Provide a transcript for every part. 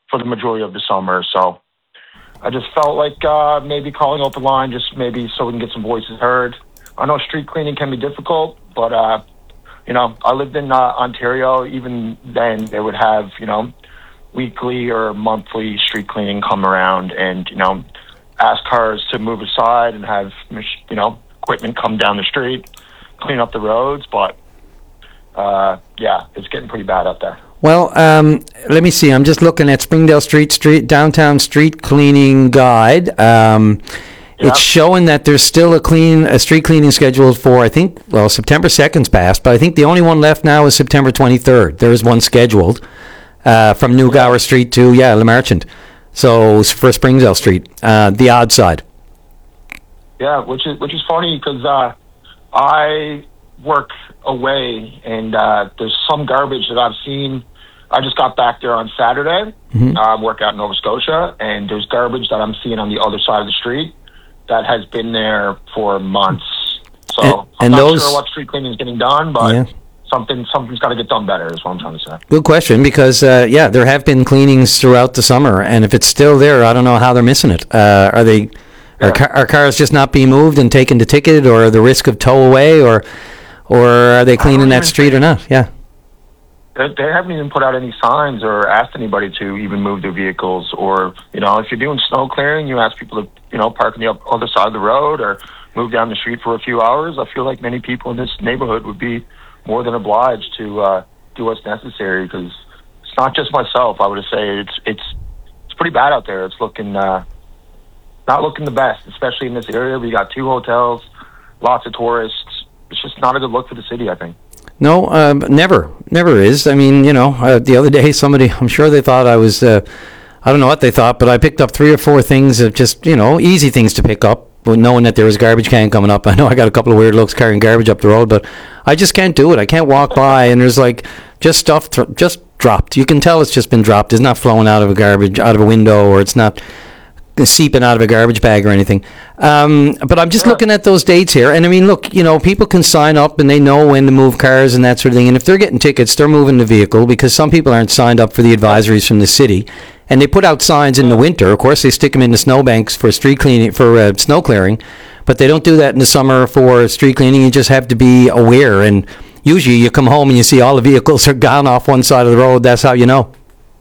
for the majority of the summer. So I just felt like maybe calling open line, just maybe so we can get some voices heard. I know street cleaning can be difficult, but I lived in Ontario. Even then, they would have weekly or monthly street cleaning come around and ask cars to move aside and have equipment come down the street, clean up the roads. But it's getting pretty bad out there. Well, let me see. I'm just looking at Springdale Street Downtown Street Cleaning Guide. It's showing that there's still a street cleaning scheduled for, I think, September 2nd's passed, but I think the only one left now is September 23rd. There is one scheduled from New Gower Street to, Le Marchand. So for Springdale Street, the odd side. Yeah, which is funny because I work away, and there's some garbage that I've seen. I just got back there on Saturday. Work out in Nova Scotia, and there's garbage that I'm seeing on the other side of the street that has been there for months. So I'm not sure what street cleaning is getting done, but something's got to get done better is what I'm trying to say. Good question, because there have been cleanings throughout the summer, and if it's still there, I don't know how they're missing it. Are cars just not being moved and taken to ticket, or the risk of tow away, or are they cleaning that street or not? Yeah. They haven't even put out any signs or asked anybody to even move their vehicles. Or, if you're doing snow clearing, you ask people to, park on the other side of the road or move down the street for a few hours. I feel like many people in this neighborhood would be more than obliged to do what's necessary, because it's not just myself. I would say it's pretty bad out there. It's looking not looking the best, especially in this area. We got 2 hotels, lots of tourists. It's just not a good look for the city, I think. No, never is. I mean, the other day I'm sure they thought I was, I don't know what they thought, but I picked up 3 or 4 things of just, easy things to pick up, knowing that there was a garbage can coming up. I know I got a couple of weird looks carrying garbage up the road, but I just can't do it. I can't walk by and there's just stuff just dropped. You can tell it's just been dropped. It's not flowing out of a window, or it's not seeping out of a garbage bag or anything. But I'm just looking at those dates here, and I mean, look, people can sign up and they know when to move cars and that sort of thing, and if they're getting tickets, they're moving the vehicle, because some people aren't signed up for the advisories from the city, and they put out signs in the winter. Of course, they stick them in the snowbanks for street cleaning, for snow clearing, but they don't do that in the summer for street cleaning. You just have to be aware, and usually you come home and you see all the vehicles are gone off one side of the road. That's how you know.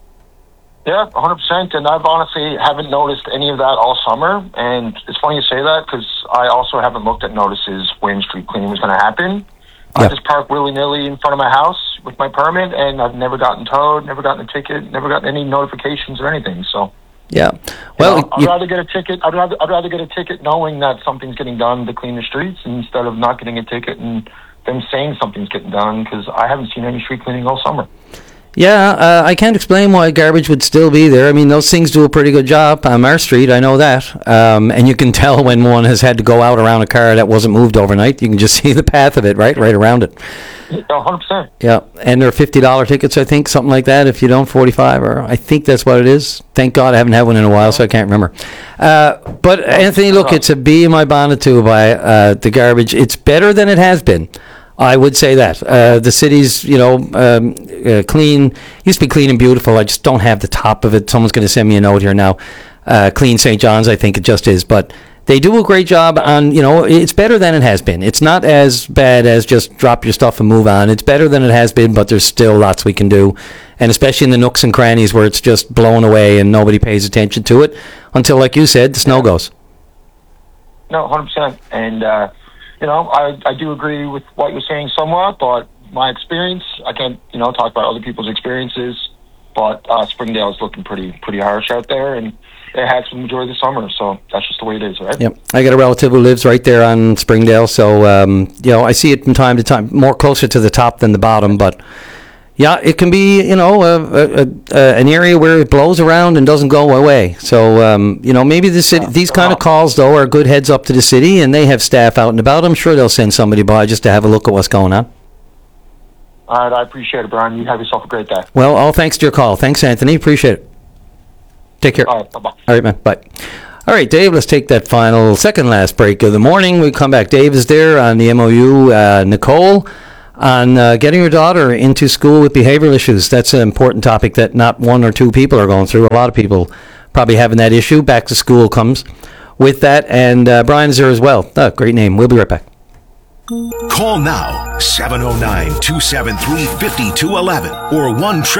Yeah, 100%, and I've honestly haven't noticed any of that all summer, and it's funny you say that, because I also haven't looked at notices when street cleaning was going to happen. I just park willy-nilly in front of my house with my permit, and I've never gotten towed, never gotten a ticket, never gotten any notifications or anything, so... Yeah, well... I'd rather get a ticket, I'd rather get a ticket knowing that something's getting done to clean the streets, instead of not getting a ticket and them saying something's getting done, because I haven't seen any street cleaning all summer. Yeah, I can't explain why garbage would still be there. I mean, those things do a pretty good job on our street, I know that. And you can tell when one has had to go out around a car that wasn't moved overnight. You can just see the path of it, right around it. 100%. Yeah, and they're $50 tickets, I think, something like that. If you don't, 45, or I think that's what it is. Thank God I haven't had one in a while, so I can't remember. But Anthony, look, it's a bee in my bonnet too by the garbage. It's better than it has been. I would say that. The city's, clean, used to be clean and beautiful. I just don't have the top of it. Someone's going to send me a note here now. Clean St. John's, I think it just is. But they do a great job on, it's better than it has been. It's not as bad as just drop your stuff and move on. It's better than it has been, but there's still lots we can do. And especially in the nooks and crannies where it's just blown away and nobody pays attention to it until, like you said, the snow goes. No, 100%. And, I do agree with what you're saying somewhat, but my experience, I can't, talk about other people's experiences, but Springdale is looking pretty harsh out there, and it has for the majority of the summer, so that's just the way it is, right? Yep. I got a relative who lives right there on Springdale, so, I see it from time to time, more closer to the top than the bottom, but... Yeah, it can be, an area where it blows around and doesn't go away. So, maybe the city, these kind of calls, though, are good heads up to the city, and they have staff out and about. I'm sure they'll send somebody by just to have a look at what's going on. All right, I appreciate it, Brian. You have yourself a great day. Well, all thanks to your call. Thanks, Anthony. Appreciate it. Take care. All right, bye-bye. All right, man. Bye. All right, Dave, let's take that final second last break of the morning. We come back. Dave is there on the MOU. Nicole on getting your daughter into school with behavioral issues. That's an important topic that not one or two people are going through. A lot of people probably having that issue. Back to school comes with that, and Brian's there as well. Great name. We'll be right back. Call now, 709-273-5211 or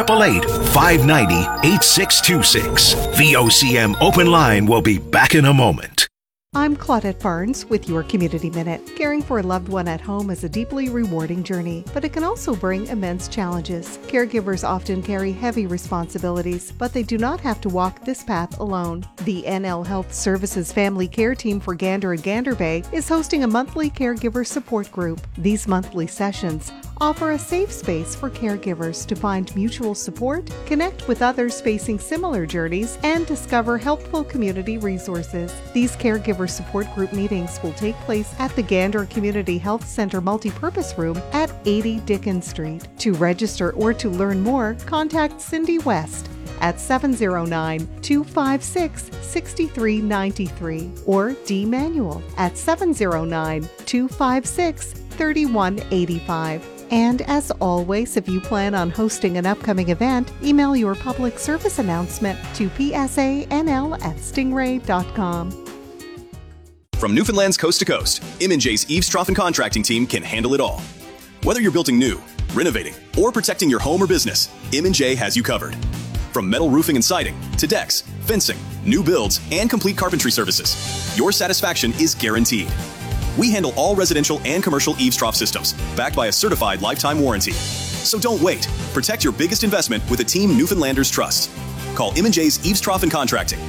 1-888-590-8626. VOCM Open Line will be back in a moment. I'm Claudette Barnes with your Community Minute. Caring for a loved one at home is a deeply rewarding journey, but it can also bring immense challenges. Caregivers often carry heavy responsibilities, but they do not have to walk this path alone. The NL Health Services Family Care Team for Gander and Gander Bay is hosting a monthly caregiver support group. These monthly sessions offer a safe space for caregivers to find mutual support, connect with others facing similar journeys, and discover helpful community resources. These caregiver support group meetings will take place at the Gander Community Health Center Multipurpose Room at 80 Dickens Street. To register or to learn more, contact Cindy West at 709-256-6393 or D. Manuel at 709-256-3185. And as always, if you plan on hosting an upcoming event, email your public service announcement to psanl@stingray.com. From Newfoundland's coast to coast, M&J's Eaves Trough and Contracting team can handle it all. Whether you're building new, renovating, or protecting your home or business, M&J has you covered. From metal roofing and siding to decks, fencing, new builds, and complete carpentry services, your satisfaction is guaranteed. We handle all residential and commercial eaves trough systems, backed by a certified lifetime warranty. So don't wait. Protect your biggest investment with a team Newfoundlanders trust. Call M&J's Eaves Trough and Contracting,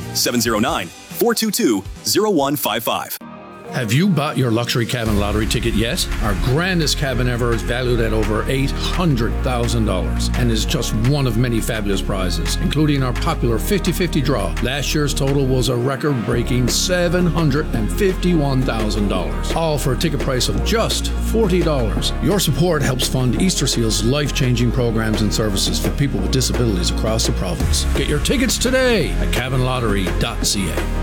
709-422-0155. Have you bought your luxury cabin lottery ticket yet? Our grandest cabin ever is valued at over $800,000 and is just one of many fabulous prizes, including our popular 50-50 draw. Last year's total was a record-breaking $751,000, all for a ticket price of just $40. Your support helps fund Easter Seal's life-changing programs and services for people with disabilities across the province. Get your tickets today at cabinlottery.ca.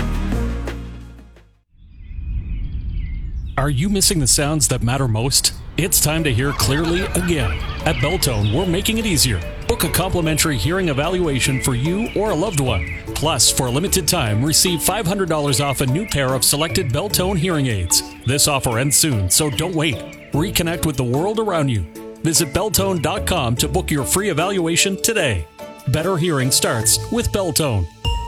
Are you missing the sounds that matter most? It's time to hear clearly again. At Belltone, we're making it easier. Book a complimentary hearing evaluation for you or a loved one. Plus, for a limited time, receive $500 off a new pair of selected Belltone hearing aids. This offer ends soon, so don't wait. Reconnect with the world around you. Visit Belltone.com to book your free evaluation today. Better hearing starts with Belltone.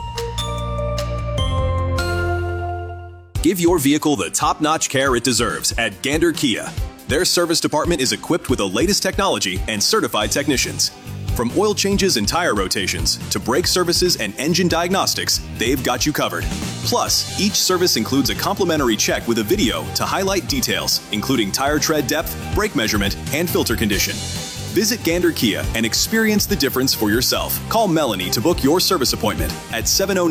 Give your vehicle the top-notch care it deserves at Gander Kia. Their service department is equipped with the latest technology and certified technicians. From oil changes and tire rotations to brake services and engine diagnostics, they've got you covered. Plus, each service includes a complimentary check with a video to highlight details, including tire tread depth, brake measurement, and filter condition. Visit Gander Kia and experience the difference for yourself. Call Melanie to book your service appointment at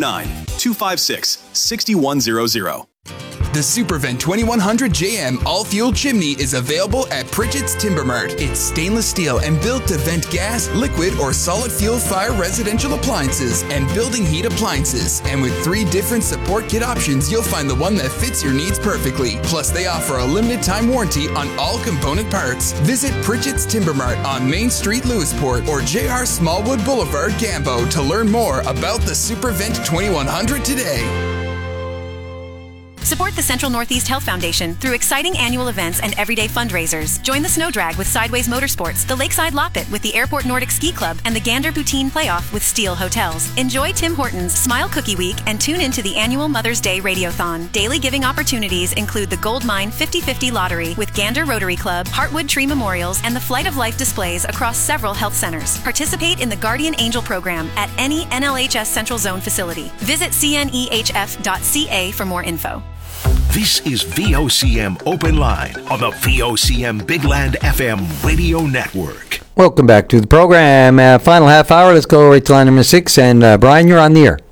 709-256-6100. The Supervent 2100 JM all-fuel chimney is available at Pritchett's Timber Mart. It's stainless steel and built to vent gas, liquid, or solid fuel fire residential appliances and building heat appliances. And with 3 different support kit options, you'll find the one that fits your needs perfectly. Plus, they offer a limited time warranty on all component parts. Visit Pritchett's Timber Mart on Main Street, Lewisport, or JR Smallwood Boulevard, Gambo to learn more about the Supervent 2100 today. Support the Central Northeast Health Foundation through exciting annual events and everyday fundraisers. Join the Snow Drag with Sideways Motorsports, the Lakeside Loppet with the Airport Nordic Ski Club, and the Gander Poutine Playoff with Steel Hotels. Enjoy Tim Hortons Smile Cookie Week and tune into the annual Mother's Day Radiothon. Daily giving opportunities include the Gold Mine 50-50 Lottery with Gander Rotary Club, Heartwood Tree Memorials, and the Flight of Life displays across several health centers. Participate in the Guardian Angel program at any NLHS Central Zone facility. Visit cnehf.ca for more info. This is VOCM Open Line on the VOCM Big Land FM radio network. Welcome back to the program. Final half hour. Let's go right to line number 6. And Brian, you're on the air.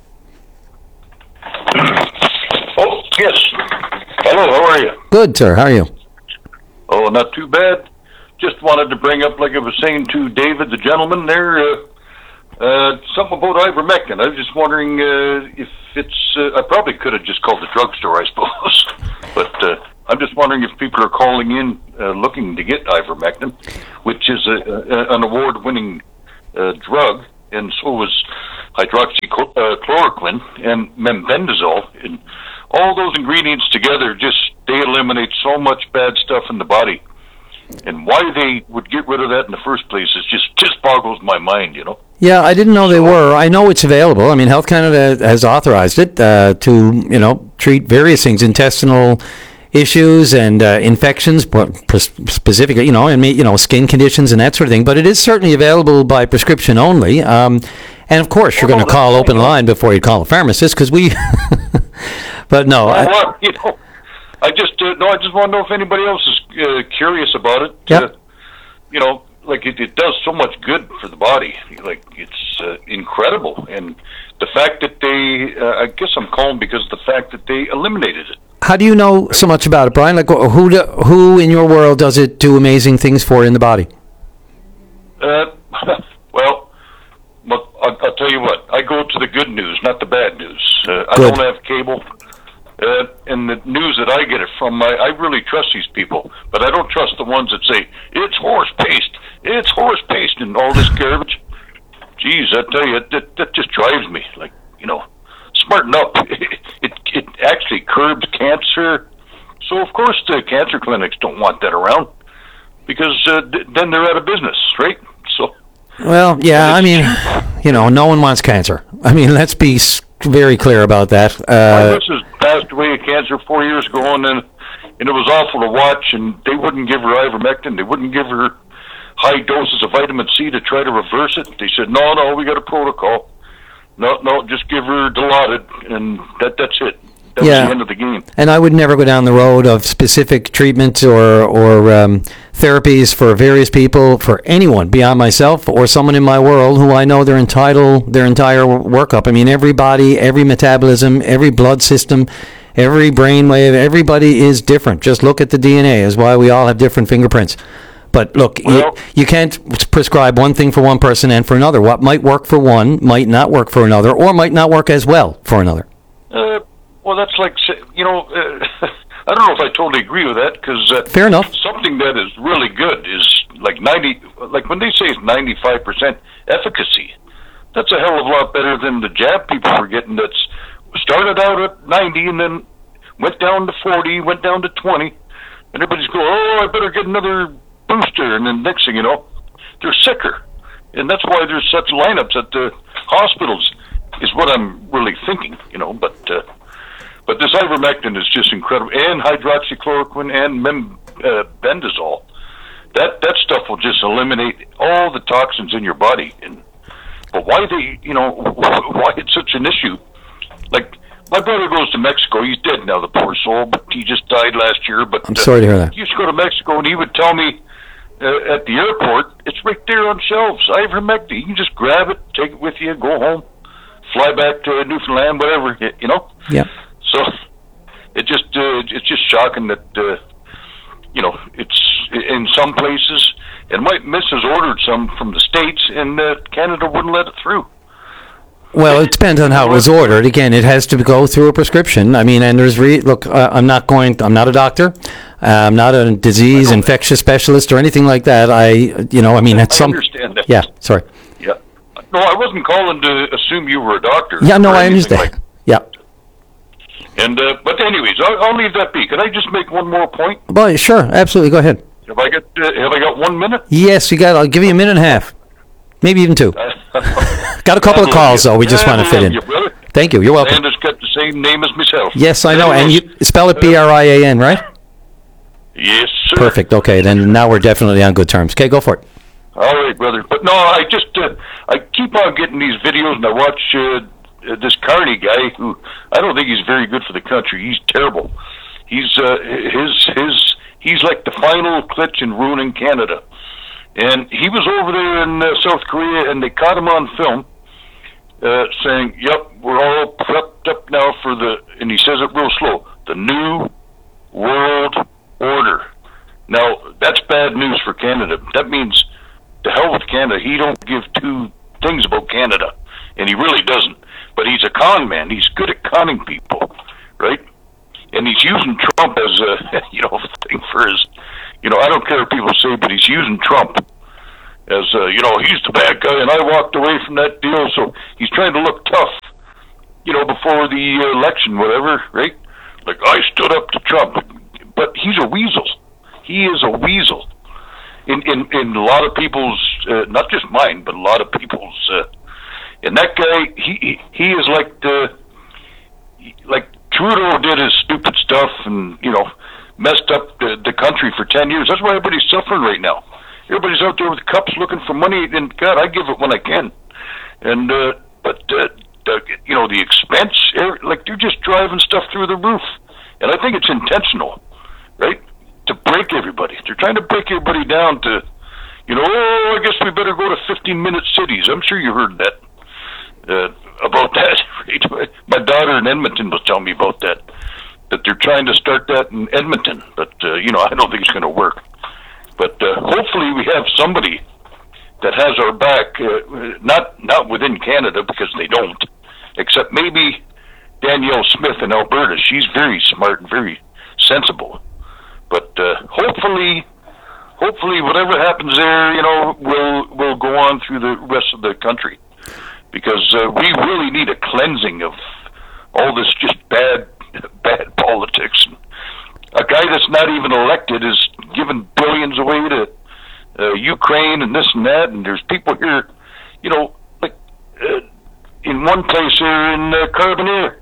Oh, yes. Hello, how are you? Good, sir. How are you? Oh, not too bad. Just wanted to bring up, like I was saying to David, the gentleman there, something about ivermectin. I was just wondering if it's... I probably could have just called the drugstore, I suppose. But I'm just wondering if people are calling in looking to get ivermectin, which is an award-winning drug, and so is hydroxychloroquine and mebendazole. And all those ingredients together, they eliminate so much bad stuff in the body. And why they would get rid of that in the first place is just boggles my mind, you know. Yeah, I didn't know they were. I know it's available. I mean, Health Canada has authorized it to, treat various things, intestinal issues and infections, specifically, and skin conditions and that sort of thing. But it is certainly available by prescription only. And of course, you're going to call open line before you call a pharmacist, because we. But no. I just want to know if anybody else is curious about it. Yep. It does so much good for the body. Like, it's incredible. And the fact that I guess I'm calling because of the fact that they eliminated it. How do you know so much about it, Brian? Like, who in your world does it do amazing things for in the body? Well, I'll tell you what. I go to the good news, not the bad news. I Good. don't have cable. And the news that I get it from, I really trust these people, but I don't trust the ones that say, it's horse paste, and all this garbage. Geez, I tell you, that just drives me. Like, smarten up. It actually curbs cancer. So, of course, the cancer clinics don't want that around, because then they're out of business, right? So. Well, yeah, I mean, no one wants cancer. I mean, let's be very clear about that. My missus passed away of cancer 4 years ago, and it was awful to watch, and they wouldn't give her ivermectin. They wouldn't give her high doses of vitamin C to try to reverse it. They said, no, we got a protocol. No, just give her Dilaudid, and that's it. That was the end of the game. And I would never go down the road of specific treatments or therapies for various people, for anyone beyond myself or someone in my world who I know their entire workup. I mean, every body, every metabolism, every blood system, every brainwave, everybody is different. Just look at the DNA, is why we all have different fingerprints. But look, you can't prescribe one thing for one person and for another. What might work for one might not work for another, or might not work as well for another. Well, that's like, I don't know if I totally agree with that, because fair enough. Something that is really good is like when they say it's 95% efficacy, that's a hell of a lot better than the jab people were getting. That's started out at 90 and then went down to 40, went down to 20, and everybody's going, I better get another booster, and then next thing you know, they're sicker, and that's why there's such lineups at the hospitals. Is what I'm really thinking, But this ivermectin is just incredible, and hydroxychloroquine and mebendazole. That stuff will just eliminate all the toxins in your body. But why why it's such an issue? Like, my brother goes to Mexico. He's dead now, the poor soul, but he just died last year. But I'm sorry to hear that. He used to go to Mexico, and he would tell me at the airport, it's right there on shelves, ivermectin. You can just grab it, take it with you, go home, fly back to Newfoundland, whatever, Yeah. So it's just shocking that it's in some places, and my missus ordered some from the States, and Canada wouldn't let it through. Well, it depends on how it was ordered. Again, it has to go through a prescription. I mean, and there's I'm not a doctor. I'm not a disease infectious specialist or anything like that. I understand that. Yeah, sorry. Yeah. No, I wasn't calling to assume you were a doctor. Yeah, no, I understand. Yeah. And but anyways, I'll leave that be. Can I just make one more point? Well, sure, absolutely. Go ahead. Have I got 1 minute? Yes, you got. I'll give you a minute and a half, maybe even 2. Got a couple of calls though. We just want to fit in. Thank you. You're welcome. And it's got the same name as myself. Yes, I know. And you spell it Brian, right? Yes, sir. Perfect. Okay, then now we're definitely on good terms. Okay, go for it. All right, brother. But no, I just I keep on getting these videos, and I watch this Carney guy who I don't think he's very good for the country. He's terrible. He's he's like the final glitch in ruining Canada. And he was over there in South Korea, and they caught him on film saying, "Yep, we're all prepped up now for and he says it real slow, the New World Order." Now, that's bad news for Canada. That means, to hell with Canada. He don't give two things about Canada, and he really doesn't. But he's a con man. He's good at conning people, right? and he's using Trump as a thing for his. I don't care what people say, but he's using Trump as he's the bad guy, and I walked away from that deal, so he's trying to look tough, before the election, whatever, right? Like, I stood up to Trump, but he's a weasel. He is a weasel. In a lot of people's, not just mine, but a lot of people's, and that guy, he is like Trudeau did his stupid stuff and, messed up the country for 10 years. That's why everybody's suffering right now. Everybody's out there with cups looking for money, and God, I give it when I can. And, the expense, like, they're just driving stuff through the roof. And I think it's intentional, right? To break everybody. They're trying to break everybody down to, I guess we better go to 15-minute cities. I'm sure you heard that, about that. Right? My daughter in Edmonton was telling me about that they're trying to start that in Edmonton. But, I don't think it's going to work. But hopefully we have somebody that has our back, not within Canada, because they don't, except maybe Danielle Smith in Alberta. She's very smart and very sensible. But hopefully whatever happens there, will go on through the rest of the country, because we really need a cleansing of all this just bad politics. A guy that's not even elected is giving billions away to Ukraine and this and that, and there's people here, like in one place here in Carbonear,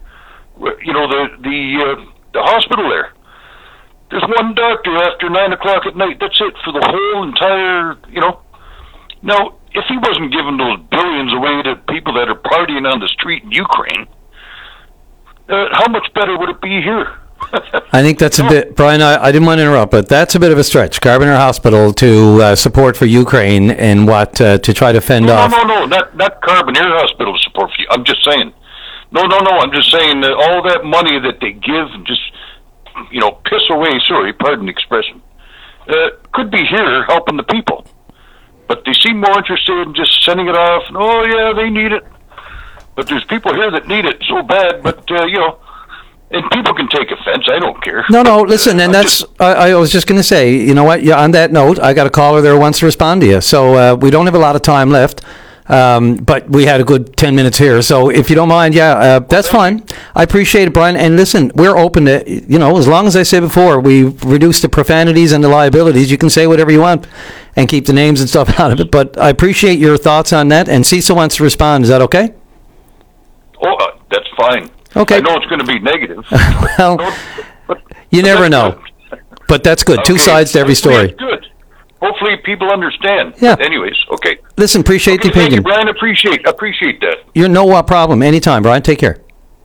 the hospital there. There's one doctor after 9 o'clock at night. That's it for the whole entire, Now, if he wasn't giving those billions away to people that are partying on the street in Ukraine, how much better would it be here? I think that's a bit, Brian, I didn't want to interrupt, but that's a bit of a stretch. Carbonear Hospital to support for Ukraine and to try to fend off. No, not Carbonear Hospital support for you. I'm just saying. No, I'm just saying that all that money that they give and just, piss away, sorry, pardon the expression, could be here helping the people. But they seem more interested in just sending it off, and, oh, yeah, they need it. But there's people here that need it so bad, but, and people can take offense. I don't care. No, listen, and I was just going to say, you know what, on that note, I got a caller there who wants to respond to you. So we don't have a lot of time left, but we had a good 10 minutes here. So if you don't mind, that's fine. I appreciate it, Brian. And listen, we're open to, as long as I said before, we've reduced the profanities and the liabilities. You can say whatever you want and keep the names and stuff out of it. But I appreciate your thoughts on that. And Cecil wants to respond. Is that okay? Oh, that's fine. Okay. I know it's going to be negative. Well, you never know. But that's good. Two sides to every story. It's good. Hopefully people understand. Yeah. But anyways, okay. Listen, appreciate the opinion. Thank you, Brian. Appreciate that. You're no problem. Anytime, Brian. Take care.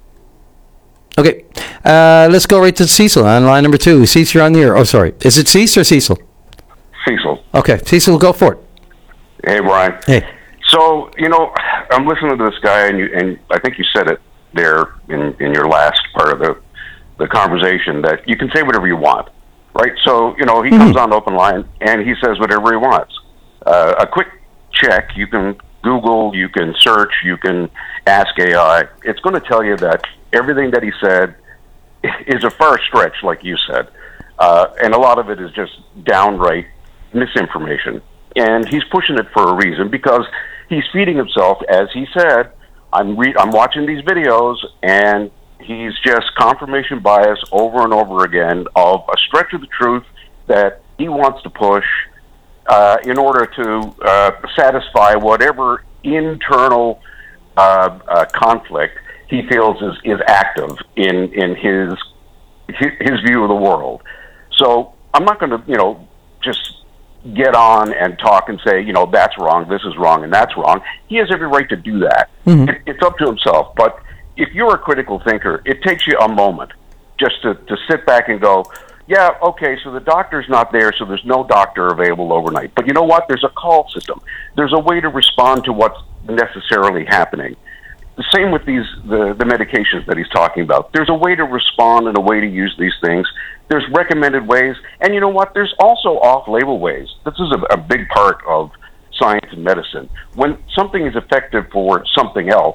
Okay. Let's go right to Cecil on line number 2. Cecil, you're on the air. Oh, sorry. Is it Cecil or Cecil? Cecil. Okay. Cecil, go for it. Hey, Brian. Hey. So, I'm listening to this guy, and I think you said it there in your last part of the conversation, that you can say whatever you want, right? So, he comes on open line, and he says whatever he wants. A quick check, you can Google, you can search, you can ask AI. It's going to tell you that everything that he said is a far stretch, like you said. And a lot of it is just downright misinformation. And he's pushing it for a reason, because he's feeding himself, as he said. I'm watching these videos, and he's just confirmation bias over and over again of a stretch of the truth that he wants to push in order to satisfy whatever internal conflict he feels is active in his view of the world. So I'm not going to, just get on and talk and say, that's wrong, this is wrong, and that's wrong. He has every right to do that. Mm-hmm. It's up to himself. But if you're a critical thinker, it takes you a moment just to sit back and go, yeah, okay, so the doctor's not there, so there's no doctor available overnight. But you know what? There's a call system. There's a way to respond to what's necessarily happening. The same with the medications that he's talking about. There's a way to respond and a way to use these things. There's recommended ways. And you know what? There's also off-label ways. This is a big part of science and medicine. When something is effective for something else,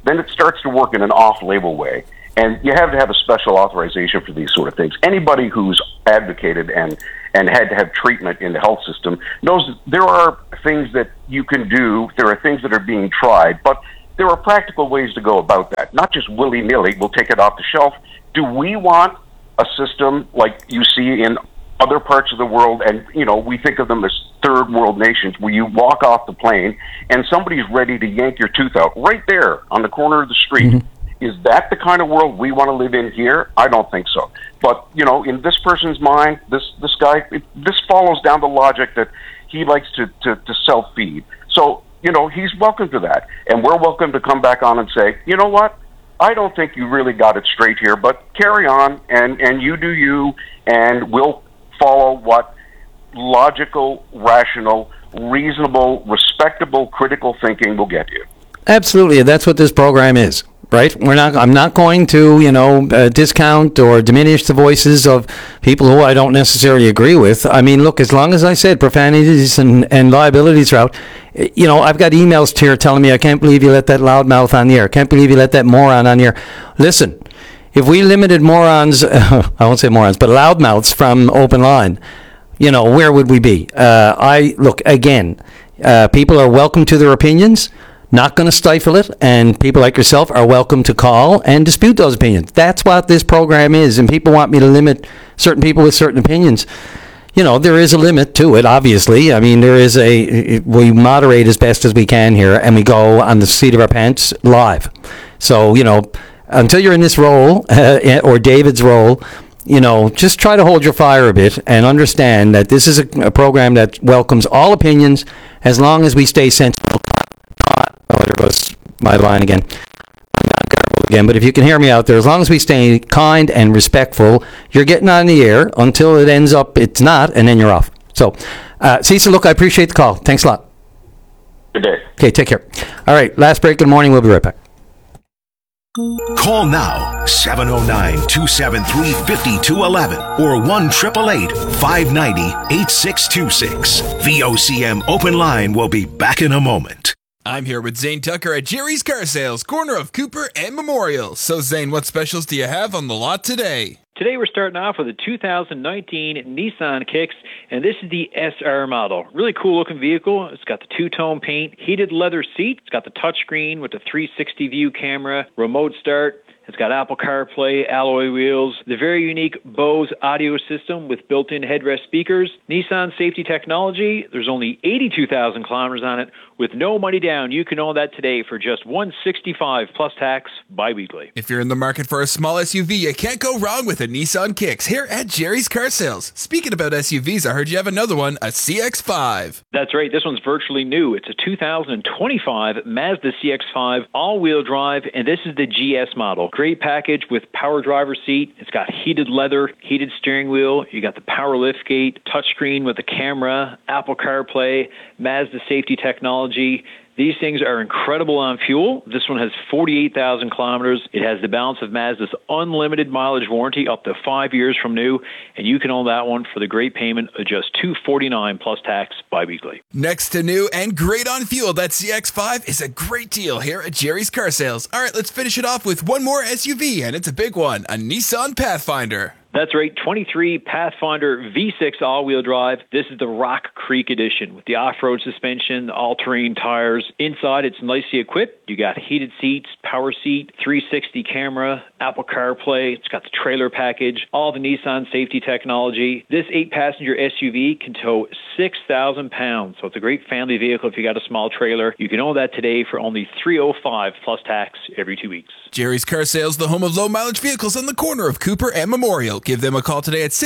then it starts to work in an off-label way. And you have to have a special authorization for these sort of things. Anybody who's advocated and had to have treatment in the health system knows that there are things that you can do, there are things that are being tried, but there are practical ways to go about that. Not just willy-nilly, we'll take it off the shelf. Do we want a system like you see in other parts of the world, and we think of them as third world nations, where you walk off the plane and somebody's ready to yank your tooth out right there on the corner of the street? Mm-hmm. Is that the kind of world we want to live in here? I don't think so. But, in this person's mind, this guy, this follows down the logic that he likes to self-feed. So, he's welcome to that. And we're welcome to come back on and say, you know what? I don't think you really got it straight here, but carry on, and you do you, and we'll follow what logical, rational, reasonable, respectable, critical thinking will get you. Absolutely. That's what this program is. Right? I'm not going to, discount or diminish the voices of people who I don't necessarily agree with. I mean, look, as long as I said profanities and liabilities are out, I've got emails here telling me, I can't believe you let that loudmouth on the air. I can't believe you let that moron on the air. Listen, if we limited morons, I won't say morons, but loudmouths from Open Line, where would we be? Look, again, people are welcome to their opinions. Not going to stifle it, and people like yourself are welcome to call and dispute those opinions. That's what this program is, and people want me to limit certain people with certain opinions. There is a limit to it, obviously. I mean, we moderate as best as we can here, and we go on the seat of our pants live. So, until you're in this role, or David's role, just try to hold your fire a bit and understand that this is a program that welcomes all opinions as long as we stay sensible. Oh, there goes my line again. I'm not garbled again, but if you can hear me out there, as long as we stay kind and respectful, you're getting on the air until it ends up it's not, and then you're off. So, Cecil, look, I appreciate the call. Thanks a lot. Good day. Okay, take care. All right, last break of the morning. We'll be right back. Call now, 709-273-5211 or 1-888-590-8626. VOCM Open Line will be back in a moment. I'm here with Zane Tucker at Jerry's Car Sales, corner of Cooper and Memorial. So, Zane, what specials do you have on the lot today? Today we're starting off with a 2019 Nissan Kicks, and this is the SR model. Really cool looking vehicle. It's got the two-tone paint, heated leather seat. It's got the touchscreen with the 360 view camera, remote start. It's got Apple CarPlay, alloy wheels, the very unique Bose audio system with built-in headrest speakers, Nissan safety technology. There's only 82,000 kilometers on it. With no money down, you can own that today for just $165 plus tax biweekly. If you're in the market for a small SUV, you can't go wrong with a Nissan Kicks here at Jerry's Car Sales. Speaking about SUVs, I heard you have another one, a CX-5. That's right. This one's virtually new. It's a 2025 Mazda CX-5 all-wheel drive, and this is the GS model. Great package with power driver seat. It's got heated leather, heated steering wheel. You got the power lift gate, touchscreen with the camera, Apple CarPlay, Mazda safety technology. These things are incredible on fuel. This one has 48,000 kilometers. It has the balance of Mazda's unlimited mileage warranty up to 5 years from new, and you can own that one for the great payment of just $249 plus tax biweekly. Next to new and great on fuel, that CX-5 is a great deal here at Jerry's Car Sales. All right, let's finish it off with one more SUV, and it's a big one, a Nissan Pathfinder. That's right, 23 Pathfinder V6 all-wheel drive. This is the Rock Creek edition with the off-road suspension, all-terrain tires. Inside, it's nicely equipped. You got heated seats, power seat, 360 camera, Apple CarPlay. It's got the trailer package, all the Nissan safety technology. This 8-passenger SUV can tow 6,000 pounds, so it's a great family vehicle if you got a small trailer. You can own that today for only $305 plus tax every 2 weeks. Jerry's Car Sales, the home of low-mileage vehicles on the corner of Cooper and Memorial. Give them a call today at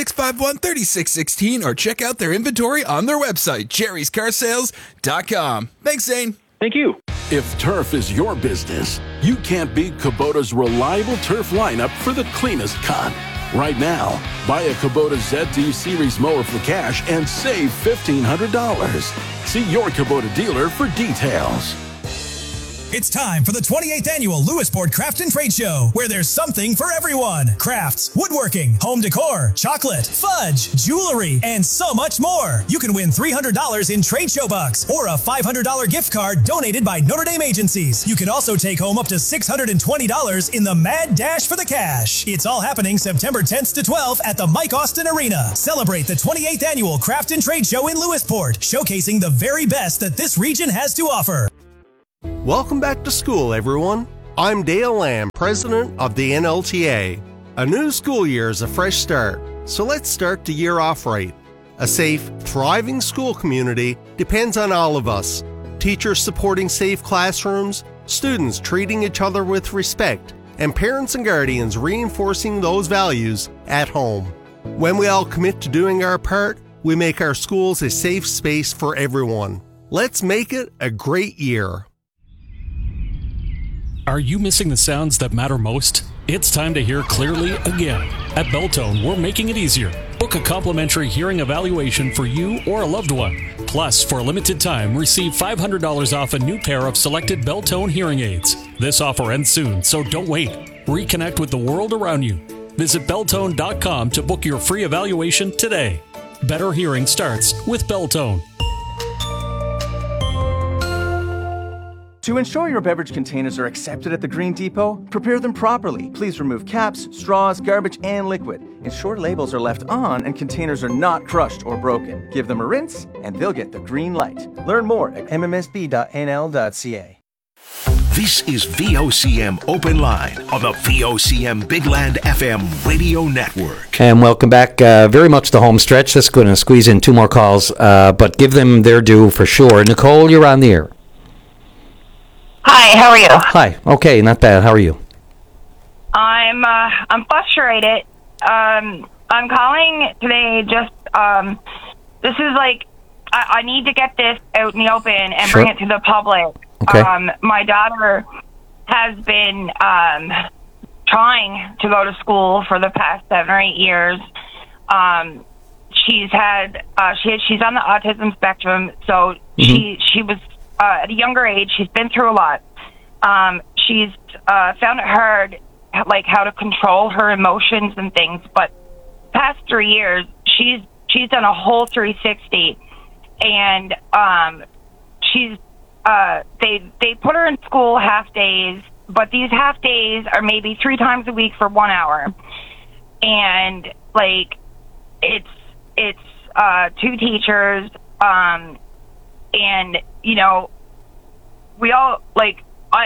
651-3616 or check out their inventory on their website, jerryscarsales.com. Thanks, Zane. Thank you. If turf is your business, you can't beat Kubota's reliable turf lineup for the cleanest cut. Right now, buy a Kubota ZT Series mower for cash and save $1,500. See your Kubota dealer for details. It's time for the 28th annual Lewisport Craft and Trade Show, where there's something for everyone. Crafts, woodworking, home decor, chocolate, fudge, jewelry, and so much more. You can win $300 in trade show bucks or a $500 gift card donated by Notre Dame agencies. You can also take home up to $620 in the Mad Dash for the Cash. It's all happening September 10th to 12th at the Mike Austin Arena. Celebrate the 28th annual Craft and Trade Show in Lewisport, showcasing the very best that this region has to offer. Welcome back to school, everyone. I'm Dale Lamb, president of the NLTA. A new school year is a fresh start, so let's start the year off right. A safe, thriving school community depends on all of us. Teachers supporting safe classrooms, students treating each other with respect, and parents and guardians reinforcing those values at home. When we all commit to doing our part, we make our schools a safe space for everyone. Let's make it a great year. Are you missing the sounds that matter most? It's time to hear clearly again. At Beltone, we're making it easier. Book a complimentary hearing evaluation for you or a loved one. Plus, for a limited time, receive $500 off a new pair of selected Beltone hearing aids. This offer ends soon, so don't wait. Reconnect with the world around you. Visit Beltone.com to book your free evaluation today. Better hearing starts with Beltone. To ensure your beverage containers are accepted at the Green Depot, prepare them properly. Please remove caps, straws, garbage, and liquid. Ensure labels are left on and containers are not crushed or broken. Give them a rinse, and they'll get the green light. Learn more at mmsb.nl.ca. This is VOCM Open Line on the VOCM Big Land FM radio network. And welcome back. Very much the home stretch. That's going to squeeze in two more calls, but give them their due for sure. Nicole, you're on the air. Hi, how are you? Hi. Okay, not bad. How are you? I'm frustrated. I'm calling today just, this is like, I need to get this out in the open and bring it to the public. Okay. My daughter has been trying to go to school for the past 7 or 8 years. She's on the autism spectrum, so she was at a younger age. She's been through a lot. She's found it hard, like how to control her emotions and things. But past 3 years, she's done a whole 360, and they put her in school half days, but these half days are maybe 3 times a week for 1 hour, and like it's 2 teachers, and you know, we all like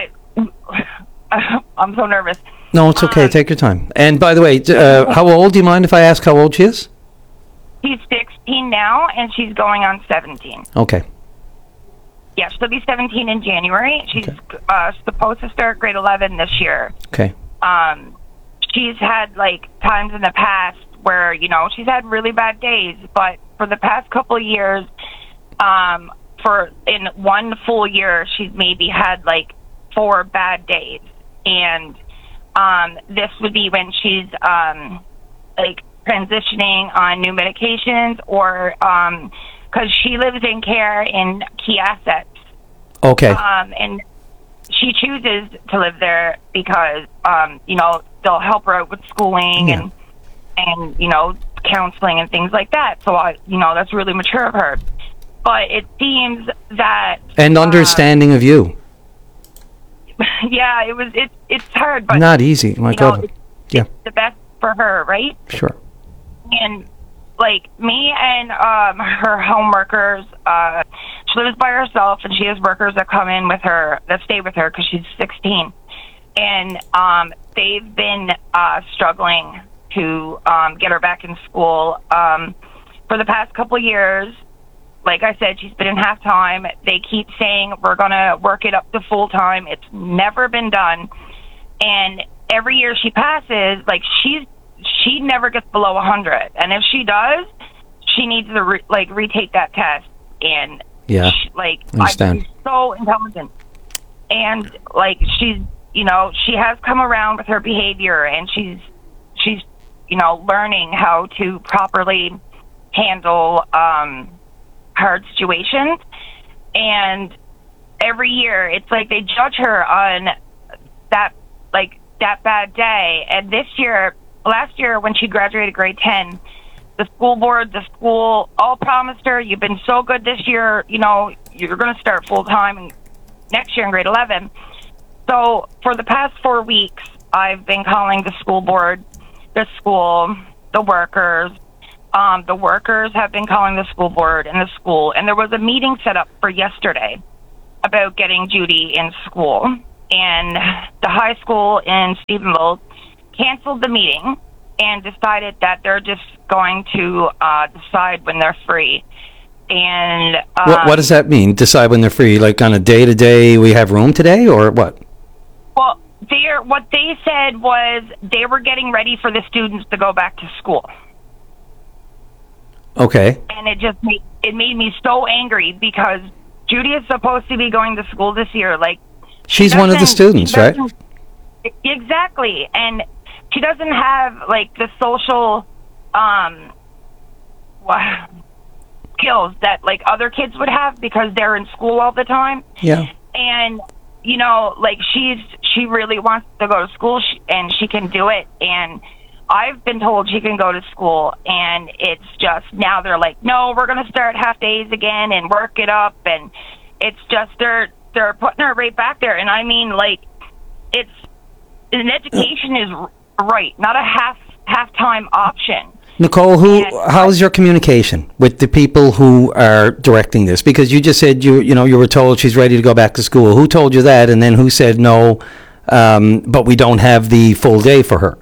I'm so nervous. No, it's okay. Take your time. And by the way, how old? Do you mind if I ask how old she is? She's 16 now, and she's going on 17. Okay. Yeah, she'll be 17 in January. She's supposed to start grade 11 this year. Okay. She's had like times in the past where, you know, she's had really bad days, but for the past couple of years, in 1 full year, she's maybe had like 4 bad days. And this would be when she's like transitioning on new medications, or because she lives in care in Key Assets. Okay. And she chooses to live there because you know, they'll help her out with schooling and you know, counseling and things like that. So you know, that's really mature of her. But it seems that and understanding of you. Yeah, it's hard, but not easy. My God. It's the best for her, right? Sure. And like me and her home workers, she lives by herself, and she has workers that come in with her, that stay with her because she's 16, and they've been struggling to get her back in school for the past couple of years. Like I said, she's been in half-time. They keep saying, we're going to work it up to full-time. It's never been done. And every year she passes, like, she never gets below 100. And if she does, she needs to, retake that test. And, she's so intelligent. And, like, she's, you know, she has come around with her behavior, and she's you know, learning how to properly handle hard situations, and every year. It's like they judge her on that bad day. And last year when she graduated grade 10, the school board, the school all promised her, you've been so good this year, you know, you're going to start full time next year in grade 11. So for the past 4 weeks, I've been calling the school board, the school, the workers. The workers have been calling the school board and the school. And there was a meeting set up for yesterday about getting Judy in school. And the high school in Stephenville canceled the meeting and decided that they're just going to decide when they're free. And what does that mean? Decide when they're free? Like on a day-to-day, we have room today, or what? Well, what they said was they were getting ready for the students to go back to school. Okay. And it made me so angry because Judy is supposed to be going to school this year. Like, she's one of the students, right? Exactly. And she doesn't have like the social skills that like other kids would have because they're in school all the time. Yeah. And you know, like she really wants to go to school and she can do it. And I've been told she can go to school, and it's just now they're like, no, we're going to start half days again and work it up. And it's just they're putting her right back there. And I mean, like, it's an education is right, not a half-time option. Nicole, how's your communication with the people who are directing this? Because you just said you were told she's ready to go back to school. Who told you that, and then who said no, but we don't have the full day for her?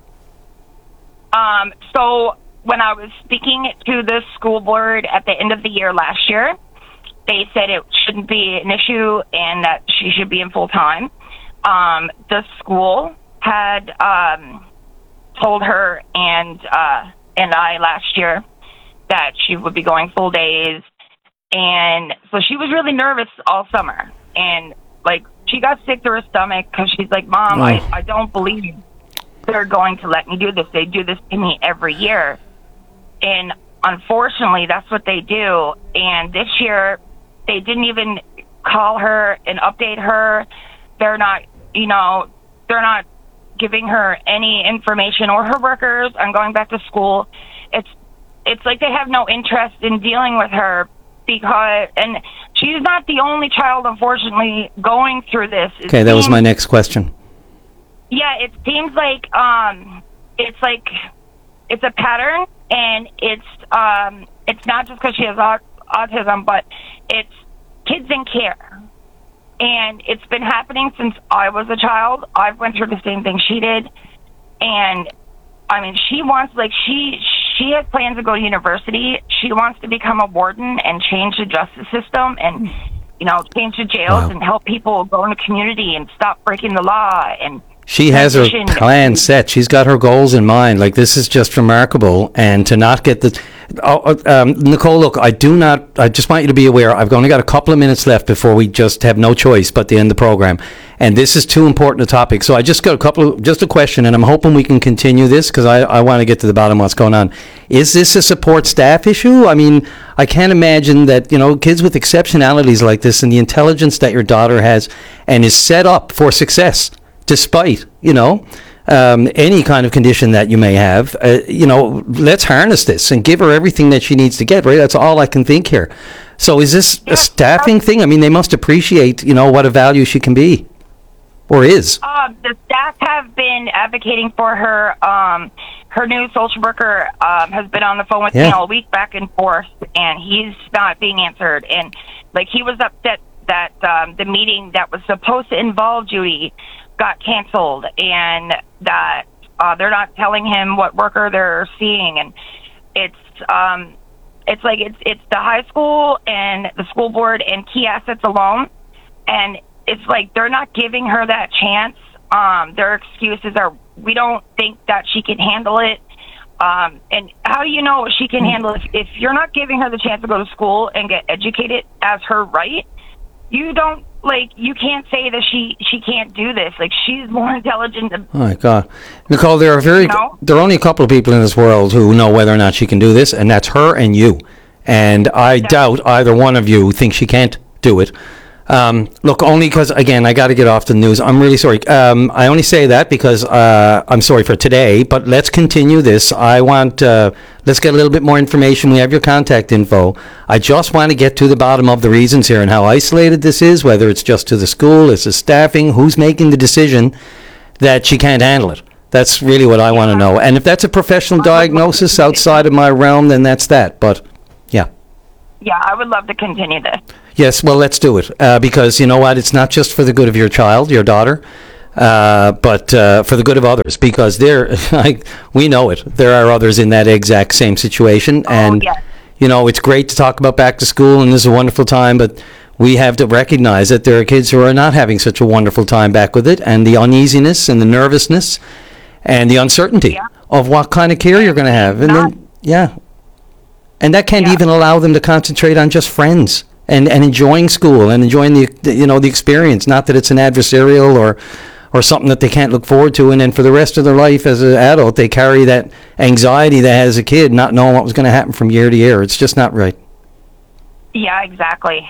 So when I was speaking to the school board at the end of the year last year, they said it shouldn't be an issue and that she should be in full time. The school had told her and I last year that she would be going full days, and so she was really nervous all summer. And like she got sick to her stomach because she's like, Mom, I don't believe they're going to let me do this. They do this to me every year. And unfortunately, that's what they do. And this year, they didn't even call her and update her. They're not giving her any information or her workers on going back to school. It's like they have no interest in dealing with her and she's not the only child, unfortunately, going through this. Okay, that was my next question. Yeah, it seems like it's a pattern, and it's not just because she has autism, but it's kids in care, and it's been happening since I was a child. I've went through the same thing she did, and I mean, she wants she has plans to go to university. She wants to become a warden and change the justice system, and change the jails and help people go in the community and stop breaking the law and. She has her plan set. She's got her goals in mind. Like, this is just remarkable. And to not get Nicole, look, I just want you to be aware, I've only got a couple of minutes left before we just have no choice but to end the program. And this is too important a topic. So I just got just a question, and I'm hoping we can continue this because I want to get to the bottom of what's going on. Is this a support staff issue? I mean, I can't imagine that, kids with exceptionalities like this and the intelligence that your daughter has and is set up for success, despite, any kind of condition that you may have, let's harness this and give her everything that she needs to get, right? That's all I can think here. So is this a staffing thing? I mean, they must appreciate, what a value she can be, or is. The staff have been advocating for her. Her new social worker has been on the phone with me all week, back and forth, and he's not being answered. And, he was upset that the meeting that was supposed to involve Judy got canceled, and that they're not telling him what worker they're seeing, and it's the high school and the school board and key assets alone, and it's like they're not giving her that chance. Their excuses are, we don't think that she can handle it, and how do you know she can handle it if you're not giving her the chance to go to school and get educated as her right? You don't. You can't say that she can't do this. She's more intelligent than... Oh, my God. Nicole, there are only a couple of people in this world who know whether or not she can do this, and that's her and you. And I doubt either one of you think she can't do it. Look, only because, again, I got to get off the news. I'm really sorry. I only say that because I'm sorry for today, but let's continue this. I want, let's get a little bit more information. We have your contact info. I just want to get to the bottom of the reasons here and how isolated this is, whether it's just to the school, it's the staffing, who's making the decision that she can't handle it. That's really what I want to know. And if that's a professional diagnosis outside of my realm, then that's that. But, yeah. Yeah, I would love to continue this. Yes, well, let's do it. Because you know what? It's not just for the good of your child, your daughter, but for the good of others. Because we know it. There are others in that exact same situation. And, you know, it's great to talk about back to school, and this is a wonderful time, but we have to recognize that there are kids who are not having such a wonderful time back with it, and the uneasiness and the nervousness and the uncertainty of what kind of care you're going to have. And then, and that can't even allow them to concentrate on just friends and enjoying school and enjoying the experience. Not that it's an adversarial or something that they can't look forward to. And then for the rest of their life as an adult, they carry that anxiety they had as a kid, not knowing what was going to happen from year to year. It's just not right. Yeah, exactly.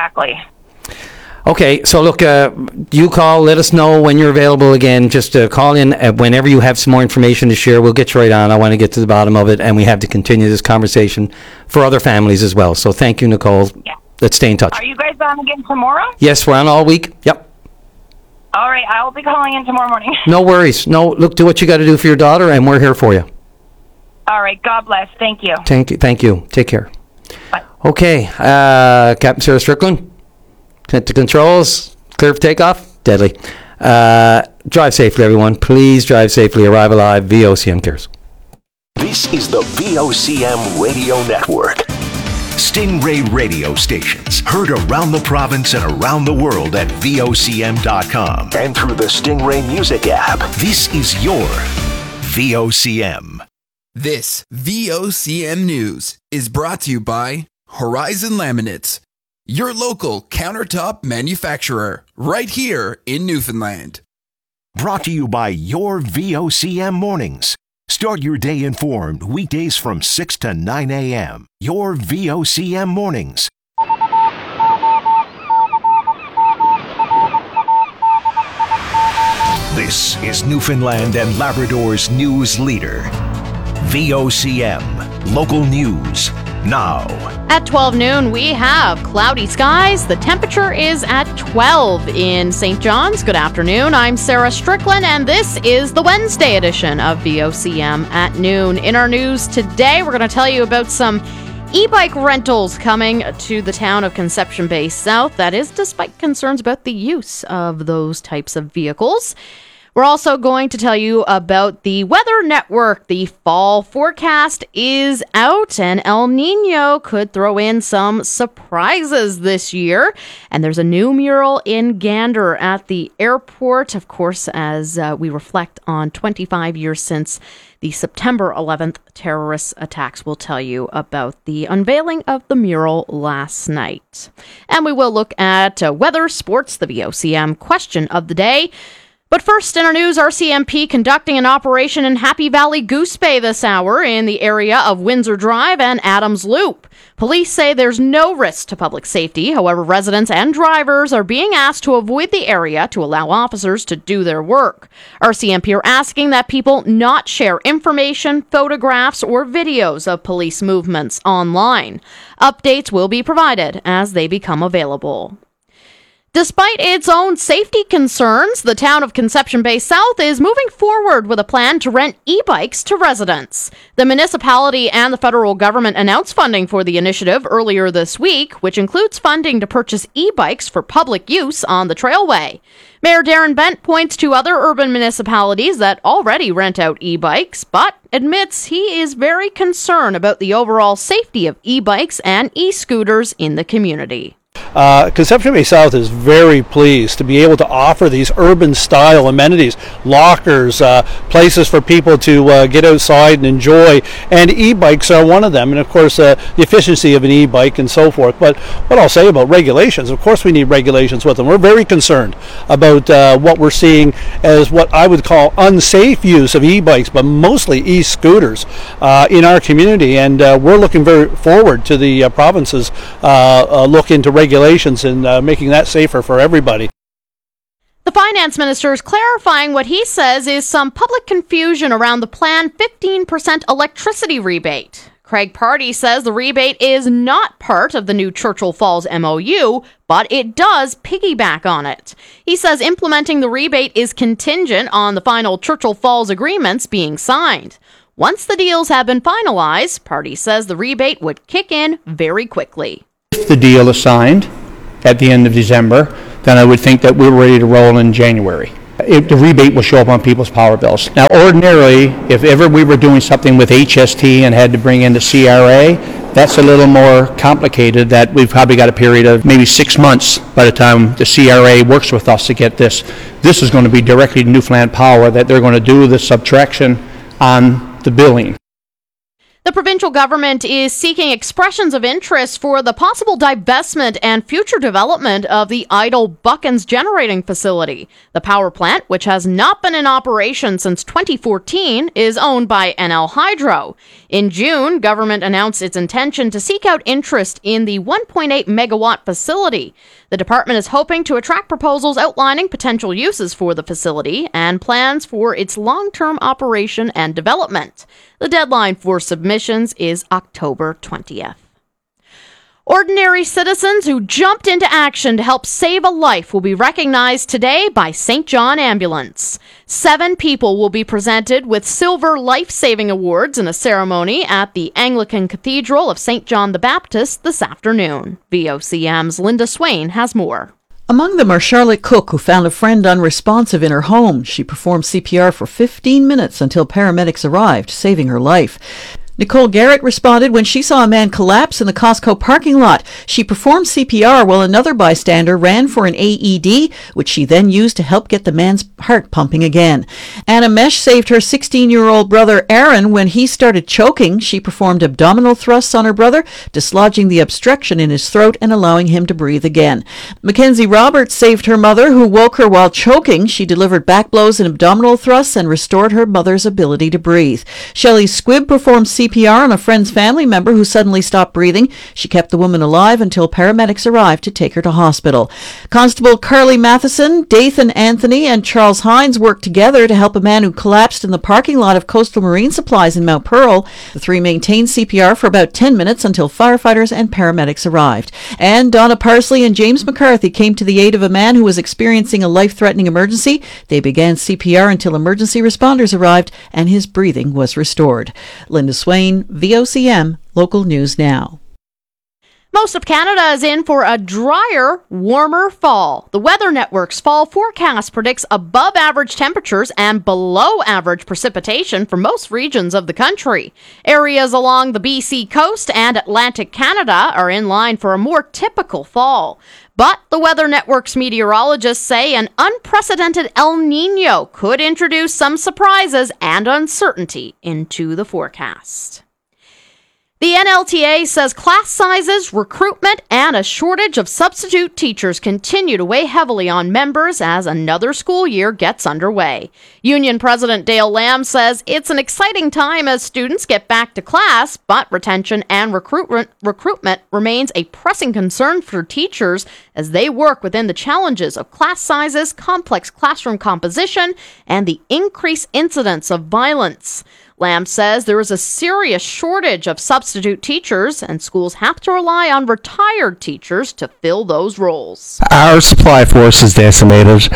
Okay, so look, you call, let us know when you're available again. Just call in whenever you have some more information to share. We'll get you right on. I want to get to the bottom of it, and we have to continue this conversation for other families as well. So thank you, Nicole. Yeah. Let's stay in touch. Are you guys on again tomorrow? Yes, we're on all week. Yep. All right, I'll be calling in tomorrow morning. No worries. No, look, do what you got to do for your daughter, and we're here for you. All right, God bless. Thank you. Thank you. Take care. Bye. Okay, Captain Sarah Strickland. Connect to controls, clear for takeoff, deadly. Drive safely, everyone. Please drive safely. Arrive alive. VOCM cares. This is the VOCM Radio Network. Stingray radio stations heard around the province and around the world at VOCM.com and through the Stingray Music app. This is your VOCM. This VOCM News is brought to you by Horizon Laminates, your local countertop manufacturer, right here in Newfoundland. Brought to you by your VOCM Mornings. Start your day informed weekdays from 6 to 9 a.m. Your VOCM Mornings. This is Newfoundland and Labrador's news leader. VOCM, local news, now. At 12 noon, we have cloudy skies. The temperature is at 12 in St. John's. Good afternoon. I'm Sarah Strickland, and this is the Wednesday edition of VOCM at noon. In our news today, we're going to tell you about some e-bike rentals coming to the town of Conception Bay South. That is despite concerns about the use of those types of vehicles. We're also going to tell you about the Weather Network. The fall forecast is out, and El Nino could throw in some surprises this year. And there's a new mural in Gander at the airport, of course, as we reflect on 25 years since the September 11th terrorist attacks. We'll tell you about the unveiling of the mural last night. And we will look at weather, sports, the VOCM question of the day. But first, in our news, RCMP conducting an operation in Happy Valley Goose Bay this hour in the area of Windsor Drive and Adams Loop. Police say there's no risk to public safety. However, residents and drivers are being asked to avoid the area to allow officers to do their work. RCMP are asking that people not share information, photographs, or videos of police movements online. Updates will be provided as they become available. Despite its own safety concerns, the town of Conception Bay South is moving forward with a plan to rent e-bikes to residents. The municipality and the federal government announced funding for the initiative earlier this week, which includes funding to purchase e-bikes for public use on the trailway. Mayor Darren Bent points to other urban municipalities that already rent out e-bikes, but admits he is very concerned about the overall safety of e-bikes and e-scooters in the community. Conception Bay South is very pleased to be able to offer these urban style amenities, lockers, places for people to get outside and enjoy, and e-bikes are one of them, and of course the efficiency of an e-bike and so forth. But what I'll say about regulations, of course we need regulations with them. We're very concerned about what we're seeing as what I would call unsafe use of e-bikes, but mostly e-scooters in our community, and we're looking very forward to the provinces look into regulations regulations and making that safer for everybody. The finance minister is clarifying what he says is some public confusion around the planned 15% electricity rebate. Craig Pardee says the rebate is not part of the new Churchill Falls MOU, but it does piggyback on it. He says implementing the rebate is contingent on the final Churchill Falls agreements being signed. Once the deals have been finalized, Pardee says the rebate would kick in very quickly. If the deal is signed at the end of December, then I would think that we're ready to roll in January. The rebate will show up on people's power bills. Now, ordinarily, if ever we were doing something with HST and had to bring in the CRA, that's a little more complicated, that we've probably got a period of maybe 6 months by the time the CRA works with us to get this. This is going to be directly to Newfoundland Power, that they're going to do the subtraction on the billing. The provincial government is seeking expressions of interest for the possible divestment and future development of the idle Buckens generating facility. The power plant, which has not been in operation since 2014, is owned by NL Hydro. In June, government announced its intention to seek out interest in the 1.8 megawatt facility. The department is hoping to attract proposals outlining potential uses for the facility and plans for its long-term operation and development. The deadline for submissions is October 20th. Ordinary citizens who jumped into action to help save a life will be recognized today by St. John Ambulance. 7 people will be presented with Silver Life-Saving Awards in a ceremony at the Anglican Cathedral of St. John the Baptist this afternoon. VOCM's Linda Swain has more. Among them are Charlotte Cook, who found a friend unresponsive in her home. She performed CPR for 15 minutes until paramedics arrived, saving her life. Nicole Garrett responded when she saw a man collapse in the Costco parking lot. She performed CPR while another bystander ran for an AED, which she then used to help get the man's heart pumping again. Anna Mesh saved her 16-year-old brother Aaron when he started choking. She performed abdominal thrusts on her brother, dislodging the obstruction in his throat and allowing him to breathe again. Mackenzie Roberts saved her mother, who woke her while choking. She delivered back blows and abdominal thrusts and restored her mother's ability to breathe. Shelley Squibb performed CPR on a friend's family member who suddenly stopped breathing. She kept the woman alive until paramedics arrived to take her to hospital. Constable Carly Matheson, Dathan Anthony, and Charles Hines worked together to help a man who collapsed in the parking lot of Coastal Marine Supplies in Mount Pearl. The 3 maintained CPR for about 10 minutes until firefighters and paramedics arrived. And Donna Parsley and James McCarthy came to the aid of a man who was experiencing a life-threatening emergency. They began CPR until emergency responders arrived and his breathing was restored. Linda Swain, VOCM, Local News Now. Most of Canada is in for a drier, warmer fall. The Weather Network's fall forecast predicts above-average temperatures and below-average precipitation for most regions of the country. Areas along the BC coast and Atlantic Canada are in line for a more typical fall. But the Weather Network's meteorologists say an unprecedented El Niño could introduce some surprises and uncertainty into the forecast. The NLTA says class sizes, recruitment, and a shortage of substitute teachers continue to weigh heavily on members as another school year gets underway. Union President Dale Lamb says it's an exciting time as students get back to class, but retention and recruitment remains a pressing concern for teachers as they work within the challenges of class sizes, complex classroom composition, and the increased incidence of violence. Lamb says there is a serious shortage of substitute teachers, and schools have to rely on retired teachers to fill those roles. Our supply force is decimated.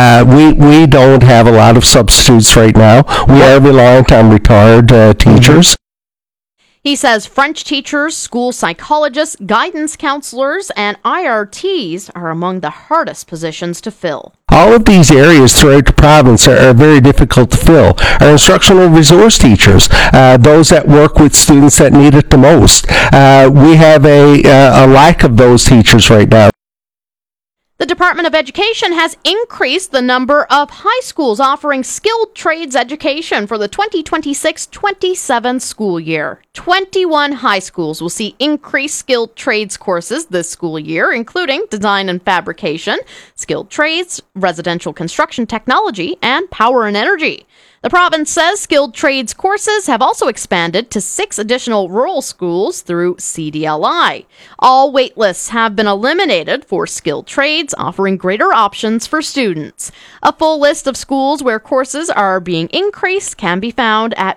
We don't have a lot of substitutes right now. We are reliant on retired teachers. He says French teachers, school psychologists, guidance counselors, and IRTs are among the hardest positions to fill. All of these areas throughout the province are very difficult to fill. Our instructional resource teachers, those that work with students that need it the most, we have a lack of those teachers right now. The Department of Education has increased the number of high schools offering skilled trades education for the 2026-27 school year. 21 high schools will see increased skilled trades courses this school year, including design and fabrication, skilled trades, residential construction technology, and power and energy. The province says skilled trades courses have also expanded to 6 additional rural schools through CDLI. All waitlists have been eliminated for skilled trades, offering greater options for students. A full list of schools where courses are being increased can be found at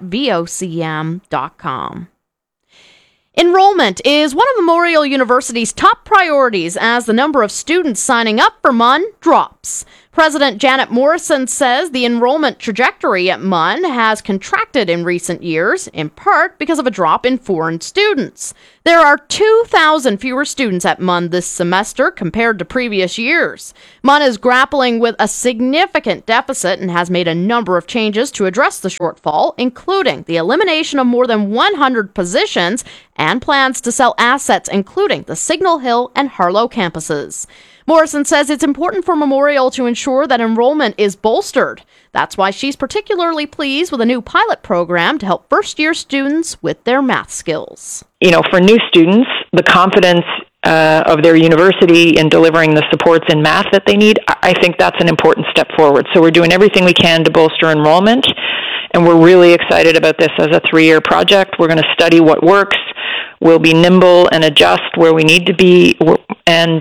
vocm.com. Enrollment is one of Memorial University's top priorities as the number of students signing up for MUN drops. President Janet Morrison says the enrollment trajectory at MUN has contracted in recent years, in part because of a drop in foreign students. There are 2,000 fewer students at MUN this semester compared to previous years. MUN is grappling with a significant deficit and has made a number of changes to address the shortfall, including the elimination of more than 100 positions and plans to sell assets, including the Signal Hill and Harlow campuses. Morrison says it's important for Memorial to ensure that enrollment is bolstered. That's why she's particularly pleased with a new pilot program to help first-year students with their math skills. You know, for new students, the confidence of their university in delivering the supports in math that they need, I think that's an important step forward. So we're doing everything we can to bolster enrollment, and we're really excited about this as a 3-year project. We're going to study what works. We'll be nimble and adjust where we need to be, and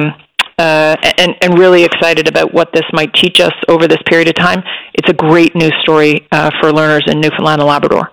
really excited about what this might teach us over this period of time. It's a great news story for learners in Newfoundland and Labrador.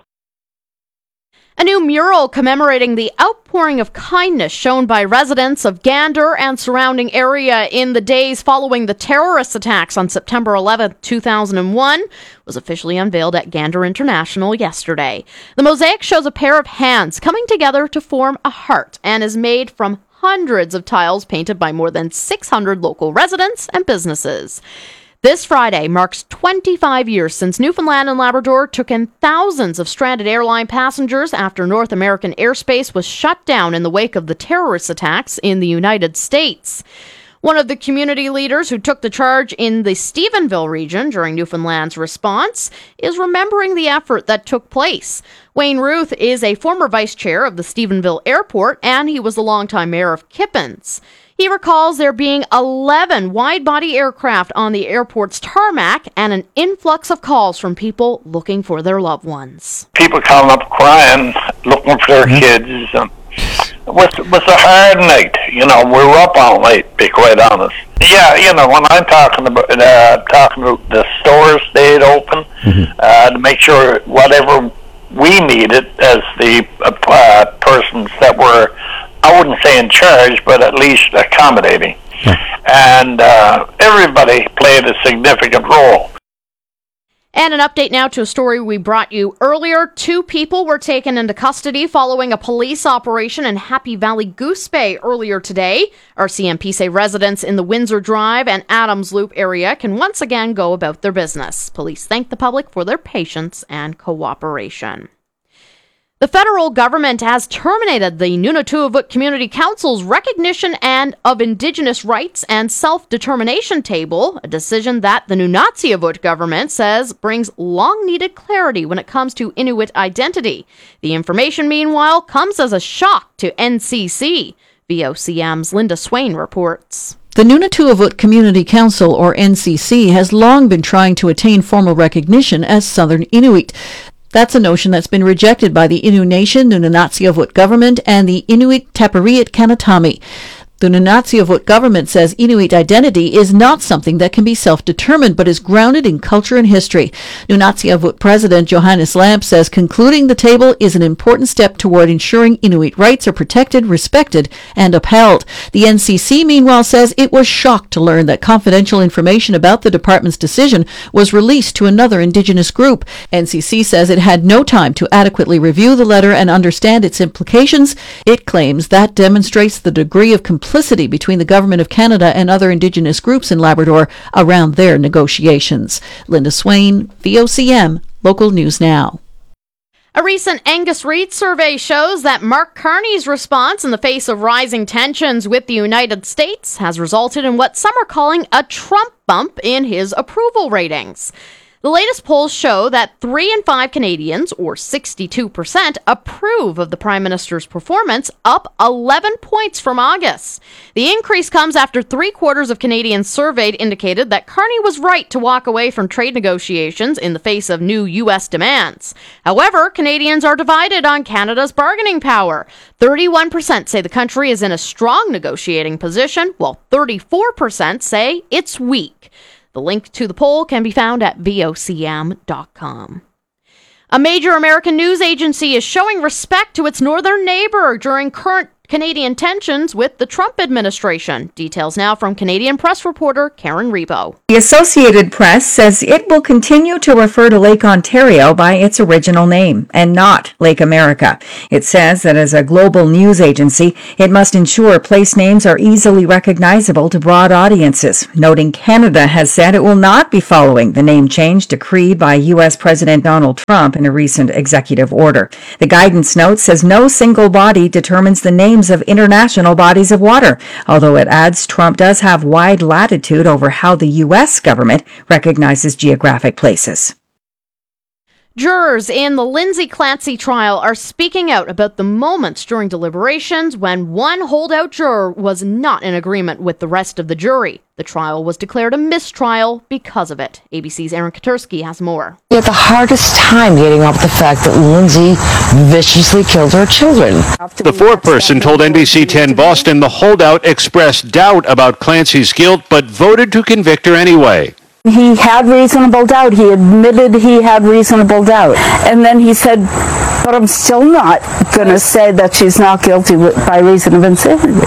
A new mural commemorating the outpouring of kindness shown by residents of Gander and surrounding area in the days following the terrorist attacks on September 11, 2001, was officially unveiled at Gander International yesterday. The mosaic shows a pair of hands coming together to form a heart and is made from hundreds of tiles painted by more than 600 local residents and businesses. This Friday marks 25 years since Newfoundland and Labrador took in thousands of stranded airline passengers after North American airspace was shut down in the wake of the terrorist attacks in the United States. One of the community leaders who took the charge in the Stephenville region during Newfoundland's response is remembering the effort that took place. Wayne Ruth is a former vice chair of the Stephenville Airport, and he was the longtime mayor of Kippens. He recalls there being 11 wide-body aircraft on the airport's tarmac and an influx of calls from people looking for their loved ones. People calling up crying, looking for their kids. And it was a hard night. You know, we were up all night, to be quite honest. Yeah, you know, when I'm talking about the stores stayed open to make sure whatever we needed as the persons that were, I wouldn't say in charge, but at least accommodating. And everybody played a significant role. And an update now to a story we brought you earlier. 2 people were taken into custody following a police operation in Happy Valley Goose Bay earlier today. RCMP say residents in the Windsor Drive and Adams Loop area can once again go about their business. Police thank the public for their patience and cooperation. The federal government has terminated the Nunatuavut Community Council's recognition of Indigenous rights and self-determination table, a decision that the Nunatsiavut government says brings long-needed clarity when it comes to Inuit identity. The information, meanwhile, comes as a shock to NCC. VOCM's Linda Swain reports. The Nunatuavut Community Council, or NCC, has long been trying to attain formal recognition as Southern Inuit. That's a notion that's been rejected by the Innu Nation, Nunatsiavut government, and the Inuit Tapiriit Kanatami. The Nunatsiavut government says Inuit identity is not something that can be self-determined, but is grounded in culture and history. Nunatsiavut President Johannes Lamp says concluding the table is an important step toward ensuring Inuit rights are protected, respected, and upheld. The NCC, meanwhile, says it was shocked to learn that confidential information about the department's decision was released to another Indigenous group. NCC says it had no time to adequately review the letter and understand its implications. It claims that demonstrates the degree of complicity between the Government of Canada and other Indigenous groups in Labrador around their negotiations. Linda Swain, VOCM, Local News Now. A recent Angus Reid survey shows that Mark Carney's response in the face of rising tensions with the United States has resulted in what some are calling a Trump bump in his approval ratings. The latest polls show that 3 in 5 Canadians, or 62%, approve of the Prime Minister's performance, up 11 points from August. The increase comes after 3/4 of Canadians surveyed indicated that Carney was right to walk away from trade negotiations in the face of new U.S. demands. However, Canadians are divided on Canada's bargaining power. 31% say the country is in a strong negotiating position, while 34% say it's weak. The link to the poll can be found at vocm.com. A major American news agency is showing respect to its northern neighbor during current Canadian tensions with the Trump administration. Details now from Canadian press reporter Karen Rebo. The Associated Press says it will continue to refer to Lake Ontario by its original name and not Lake America. It says that as a global news agency, it must ensure place names are easily recognizable to broad audiences, noting Canada has said it will not be following the name change decreed by U.S. President Donald Trump in a recent executive order. The guidance note says no single body determines the names of international bodies of water, although it adds Trump does have wide latitude over how the U.S. government recognizes geographic places. Jurors in the Lindsay Clancy trial are speaking out about the moments during deliberations when one holdout juror was not in agreement with the rest of the jury. The trial was declared a mistrial because of it. ABC's Aaron Katersky has more. We had the hardest time getting off the fact that Lindsay viciously killed her children. The foreperson told NBC 10 Boston the holdout expressed doubt about Clancy's guilt but voted to convict her anyway. He had reasonable doubt. He admitted he had reasonable doubt. And then he said, but I'm still not going to say that she's not guilty by reason of insanity.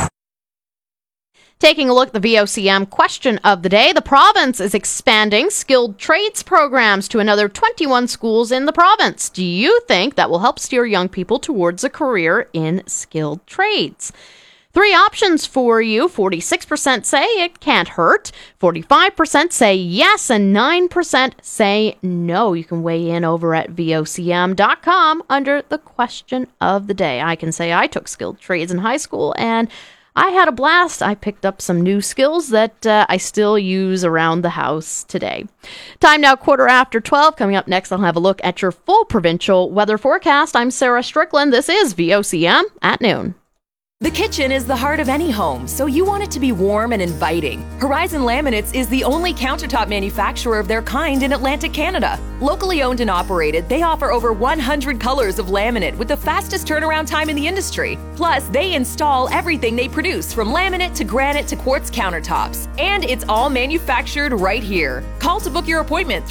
Taking a look at the VOCM question of the day, the province is expanding skilled trades programs to another 21 schools in the province. Do you think that will help steer young people towards a career in skilled trades? 3 options for you. 46% say it can't hurt, 45% say yes, and 9% say no. You can weigh in over at vocm.com under the question of the day. I can say I took skilled trades in high school, and I had a blast. I picked up some new skills that I still use around the house today. Time now, 12:15. Coming up next, I'll have a look at your full provincial weather forecast. I'm Sarah Strickland. This is VOCM at noon. The kitchen is the heart of any home, so you want it to be warm and inviting. Horizon Laminates is the only countertop manufacturer of their kind in Atlantic Canada. Locally owned and operated, they offer over 100 colors of laminate with the fastest turnaround time in the industry. Plus, they install everything they produce, from laminate to granite to quartz countertops. And it's all manufactured right here. Call to book your appointment,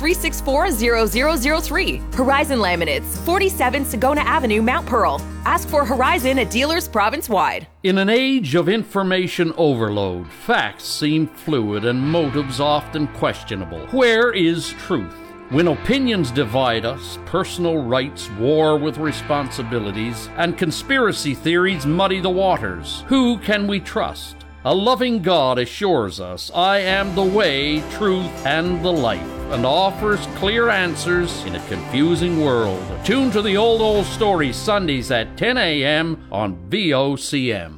364-0003. Horizon Laminates, 47 Sagona Avenue, Mount Pearl. Ask for Horizon at dealers province-wide. In an age of information overload, facts seem fluid and motives often questionable. Where is truth? When opinions divide us, personal rights war with responsibilities, and conspiracy theories muddy the waters, who can we trust? A loving God assures us, I am the way, truth, and the life, and offers clear answers in a confusing world. Tune to the Old Story Sundays at 10 a.m. on VOCM.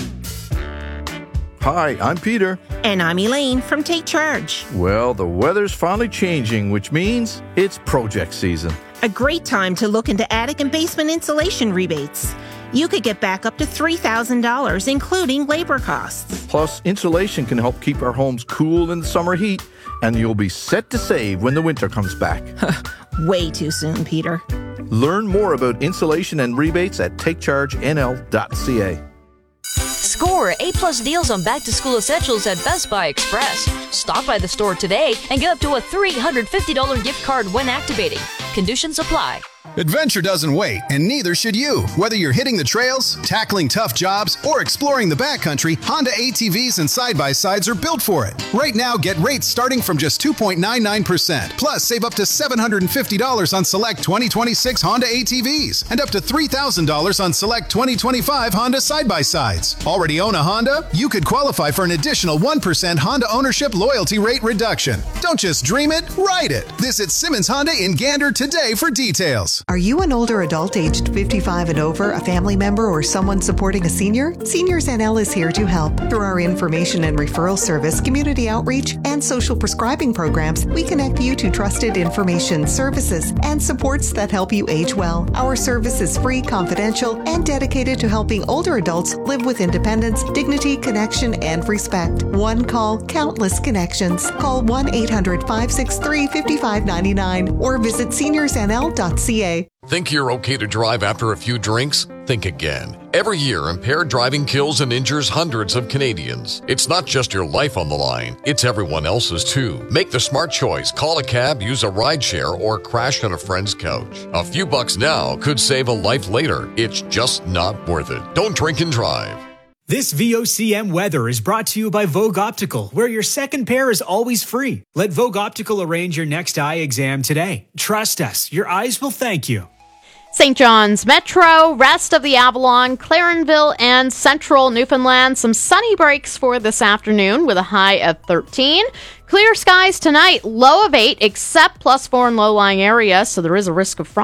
Hi, I'm Peter. And I'm Elaine from Take Charge. Well, the weather's finally changing, which means it's project season. A great time to look into attic and basement insulation rebates. You could get back up to $3,000, including labor costs. Plus, insulation can help keep our homes cool in the summer heat, and you'll be set to save when the winter comes back. Way too soon, Peter. Learn more about insulation and rebates at takechargenl.ca. Score A+ deals on back-to-school essentials at Best Buy Express. Stop by the store today and get up to a $350 gift card when activating. Conditions apply. Adventure doesn't wait, and neither should you. Whether you're hitting the trails, tackling tough jobs, or exploring the backcountry, Honda ATVs and side-by-sides are built for it. Right now, get rates starting from just 2.99%. Plus, save up to $750 on select 2026 Honda ATVs and up to $3,000 on select 2025 Honda side-by-sides. Already own a Honda? You could qualify for an additional 1% Honda ownership loyalty rate reduction. Don't just dream it, ride it. Visit Simmons Honda in Gander today for details. Are you an older adult aged 55 and over, a family member, or someone supporting a senior? Seniors NL is here to help. Through our information and referral service, community outreach, and social prescribing programs, we connect you to trusted information, services, and supports that help you age well. Our service is free, confidential, and dedicated to helping older adults live with independence, dignity, connection, and respect. One call, countless connections. Call 1-800-563-5599 or visit seniorsnl.ca. Think you're okay to drive after a few drinks? Think again. Every year, impaired driving kills and injures hundreds of Canadians. It's not just your life on the line, it's everyone else's too. Make the smart choice. Call a cab, use a rideshare, or crash on a friend's couch. A few bucks now could save a life later. It's just not worth it. Don't drink and drive. This VOCM weather is brought to you by Vogue Optical, where your second pair is always free. Let Vogue Optical arrange your next eye exam today. Trust us, your eyes will thank you. St. John's Metro, rest of the Avalon, Clarenville, and Central Newfoundland. Some sunny breaks for this afternoon with a high of 13. Clear skies tonight, low of 8, except +4 in low-lying areas, so there is a risk of frost.